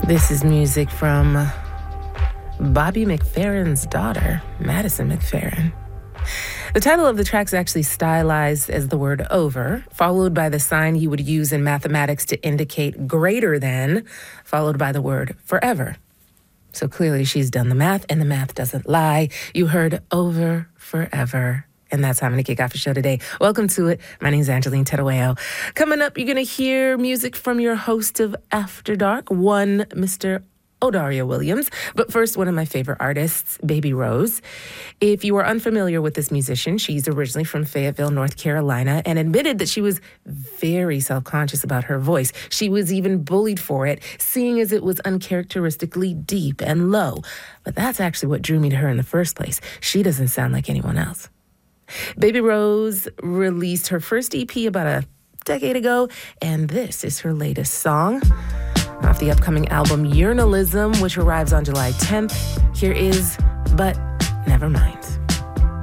This is music from Bobby McFerrin's daughter, Madison McFerrin. The title of the track is actually stylized as the word over, followed by the sign you would use in mathematics to indicate greater than, followed by the word forever. So clearly she's done the math, and the math doesn't lie. You heard over, forever. And that's how I'm going to kick off the show today. Welcome to it. My name is Angeline Terueo. Coming up, you're going to hear music from your host of After Dark, one Mr. Odario Williams. But first, one of my favorite artists, Baby Rose. If you are unfamiliar with this musician, she's originally from Fayetteville, North Carolina, and admitted that she was very self-conscious about her voice. She was even bullied for it, seeing as it was uncharacteristically deep and low. But that's actually what drew me to her in the first place. She doesn't sound like anyone else. Baby Rose released her first EP about a decade ago, and this is her latest song off the upcoming album Yearnalism, which arrives on July 10th. Here is But Never Mind.